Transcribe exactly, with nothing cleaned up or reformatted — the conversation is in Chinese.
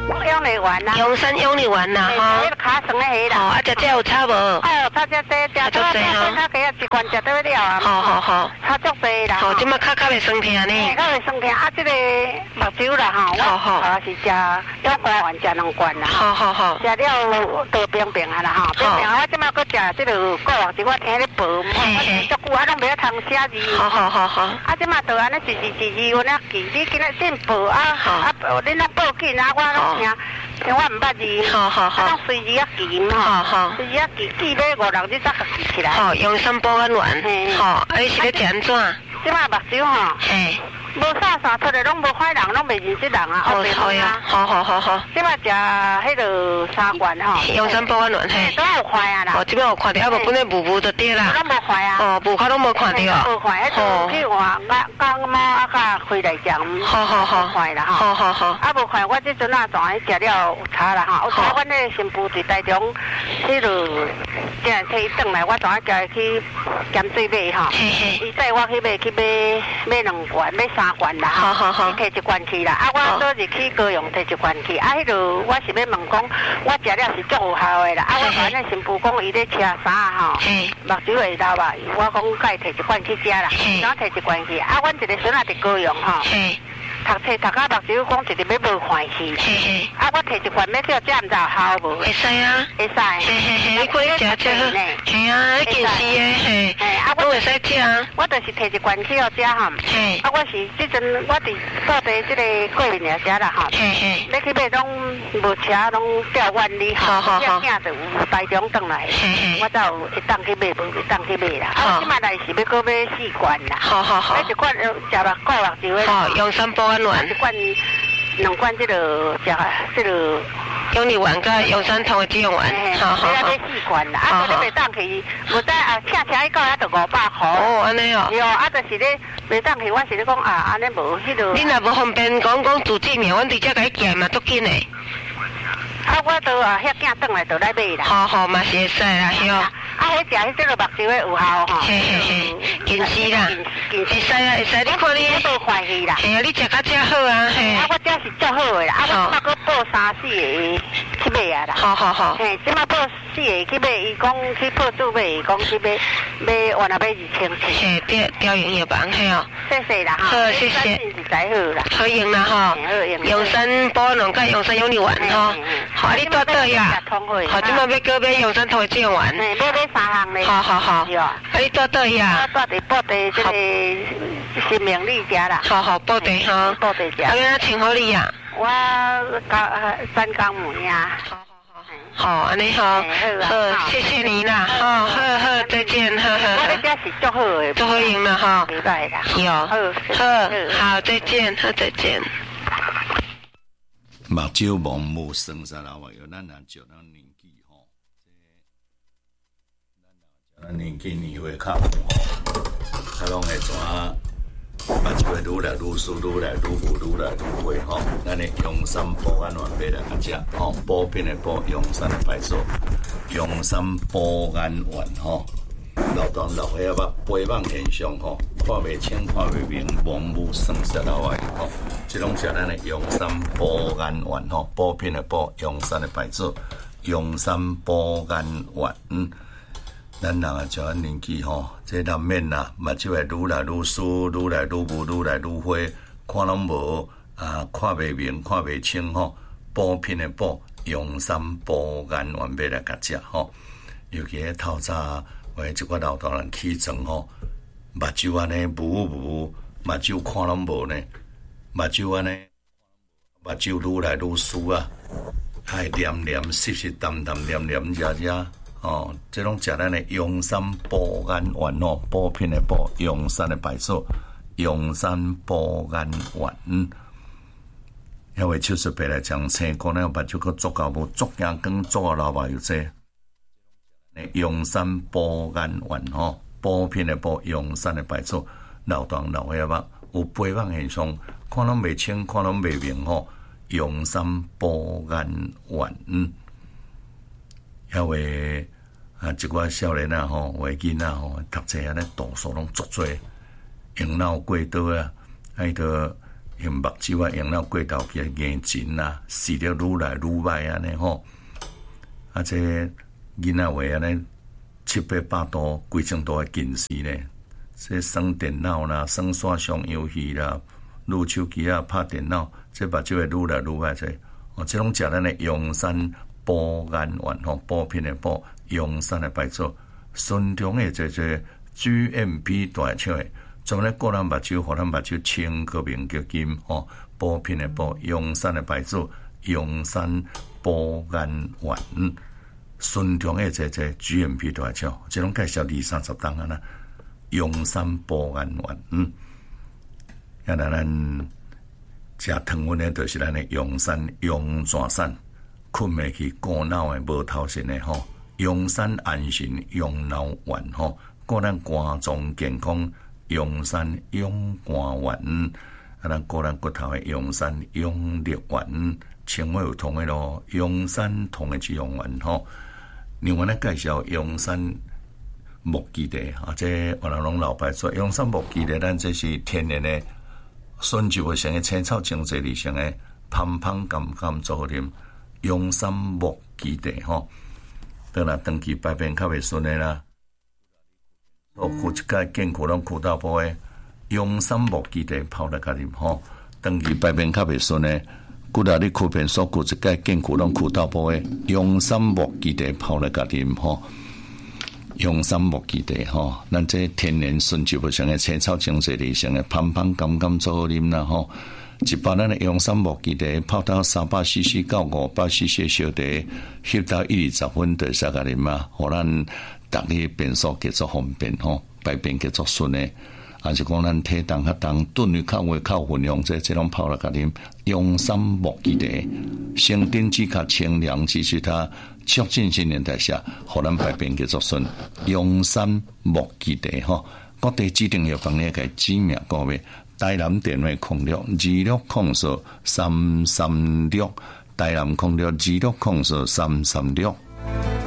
用力丸啦， 永山用力丸啦哈。 迄个卡绳的迄啦。 哦，啊，食这有差无？ 哎呦，差只多，食多多，较加一罐食对了啊。 好好好。 差足多啦。 好，即马卡卡袂酸痛呢。 卡袂酸痛，啊，这个目睭啦哈， 好好。 啊是食永光丸食两罐啦。 好好好。 食了都冰冰啊啦哈，冰冰啊，我即马搁食这个过往时我听咧报，我足久啊拢袂晓通写字。 好好好好。 啊，即马都安尼是是是是，有那记，你今仔先报啊，啊，恁那报紧啊，我拢听。像我唔捌字， 好好好， 啊，随字啊记嘛，好好，随字啊记记买五六日才记起来。 好，用三保安丸，好，啊，你是咧食安怎？ 即马目睭吼，嘿，无啥啥出来拢无坏人，拢袂认识人啊， 好好呀，好好好好。 即马食迄个三罐吼， 用三保安丸嘿， 都有坏啊啦。 哦，即摆有看到，啊无本来雾雾就对啦。 拢无坏啊。哦， 雾较拢无看到。 无坏，迄个去换刚猫啊，甲开来食。 好好好。 坏啦哈。 好好好。 啊无坏，我即阵啊，当然食了有差啦哈。有差，阮那个新妇伫台中，迄落即下摕伊转来，我当然叫伊去咸水买哈。嘿嘿。伊带我去买去买买两罐，买三罐啦。好好好。摕一罐去啦，啊我昨日去高雄摕一罐去，啊迄落我是要问讲，我食了是足有效的啦，啊我反正新妇讲伊咧吃啥吼，目睭会流啊，我讲甲伊摕一罐去食啦，然后摕一罐去，啊阮一个孙仔伫高雄吼。读册读到目睭讲一日要无看去，啊我摕一罐要叫这毋知有效无？ 会使啊， 会使，嘿嘿嘿， 你可以食这好，嘿啊，你近视的嘿，啊我会使食啊， 我就是摕一罐去互食吼，嘿，啊我是即阵我伫趵地即个过年遐食啦吼，嘿嘿，你去买拢无车拢调万里吼，只囝就有台中转来，嘿嘿，我才有会当去买，无会当去买啦，啊我即摆来是要搁买四罐啦，好好好，买一罐食目过目睭的，好用三保安丸，一罐两罐这个食这个。 用力丸甲永山通的这种丸， 好好好。买四罐啦，啊，你袂当去，无得啊，请请伊到遐就五百块。哦，安尼哦。对，啊，就是咧袂当去，我是咧讲啊，安尼无迄个。 你若无方便讲讲自己面，阮直接甲伊寄嘛，足紧的。 啊，我都啊，遐囝转来就来买啦。 好好嘛，是会使啦，是哦。 啊，迄食迄这个目睭的有效吼。嘿嘿嘿， 近视啦，会使啊，会使。你看你无欢喜啦。 嘿啊，你食较正好啊，嘿。 啊，我这是足好的啦，啊，我那个报三四个去买啊啦。好好好。嘿，即马报四个去买，伊讲去报主买，伊讲去买买原来买二千七。 嘿，调调营业房嘿哦。 谢谢啦哈。好，谢谢。是才好啦。 好用啦哈。好用。永山保暖甲永山用力丸吼。好，你多倒呀。好，即马要搁买永山通的这种丸。 嘿，要买三项嘞。 好好好。啊，你多倒呀。 我住伫报地这个新明利家啦。 好好，报地哈。报地家。啊，那请好你呀。 我高三高母呀。好好好。 好，安尼好。好，谢谢你啦。好好好，再见，呵呵。 我这家是足好的。 足好用了哈。 明白啦。 有。好，好，好，再见，好，再见。 目睭盲目生啥啦？话有咱人少咱年纪吼，这咱年纪年岁较有吼，他拢会怎啊？目睭会愈来愈疏，愈来愈糊，愈来愈灰吼。咱的永山保安丸买来甲食吼，补品的补，永山的白素，永山保安丸吼。老当老岁仔捌肥胖现象吼，看袂清看袂明，盲目生啥啦话吼。这拢是咱的永山保安丸吼，补品的补，永山的白素，永山保安丸。嗯，咱人啊，像咱年纪吼，这难免啦，目睭会愈来愈疏，愈来愈雾，愈来愈灰，看拢无啊，看袂明，看袂清吼。补品的补，永山保安丸买来甲食吼，尤其迄透早。喂，即个老大人起床吼，目睭安尼雾雾，目睭看拢无呢，目睭安尼，目睭愈来愈疏啊，还黏黏湿湿淡淡黏黏热热哦，这种食咱的永山保安丸哦，补品的补，永山的白素，永山保安丸。嗯，因为手术白来将青，可能目睭个足够无足眼光，足个老爸有这。永山保安丸吼，补品的补，永山的白素，老当老岁仔有肥胖现象，看拢袂清，看拢袂明吼。永山保安丸，嗯，因为啊，一寡少年啊吼，或囡仔吼，读册安尼度数拢足多，用脑过多啊，啊，伊着用目睭啊，用了过头去眼睛啊，视力愈来愈歹安尼吼。啊，这囡仔话安尼七八百度、几千度的近视呢，这耍电脑啦、耍线上游戏啦、撸手机啊、拍电脑，这目睭会愈来愈歹这。哦，这种食咱的阳山补眼丸吼，补品的补，阳山的白做，顺中的这这 G M P 大厂的，专门顾咱目睭，互咱目睭清个明结金吼，补品的补，阳山的白做，阳山补眼丸。顺中的这这 G M P 大厂，这种介绍二三十档啊啦，阳山补眼丸，嗯，啊咱咱食汤圆的，就是咱的阳山阳泉散，困袂去顾脑的无头神的吼，阳山安神阳脑丸吼，顾咱肝脏健康，阳山阳肝丸，啊咱顾咱骨头的阳山阳力丸，肠胃有痛的咯，阳山痛的止痒丸吼。另外咧介绍阳山木基地，啊，这我人拢老牌说阳山木基地，咱这是天然的，纯就成的青草精济里成的，香香甘甘做啉。阳山木基地吼，当然长期排便较袂顺的啦，哦，顾一届健康拢顾到补的，阳山木基地泡来甲啉吼，长期排便较袂顺的。古来你苦便所顾一届健康拢顾到补的，阳山木基地泡来甲啉吼，阳山木基地吼，咱这天然纯植物性的青草精济里成的，香香甘甘做好啉啦吼。一包咱的阳山木基地泡到三百 C C 到五百 C C 小茶，翕到一二十分就使甲啉啊，互咱逐日便所加做方便吼，排便加做顺的。还是讲咱体重较重，顿日较微较分量，这这种泡来甲啉，阳山木基地，生丁止较清凉，其实它促进新陈代谢，互咱排便加做顺。阳山木基地吼，各地指定药房咧个指名个位。台南电话空六二六空数三三六，台南空六二六空数三三六。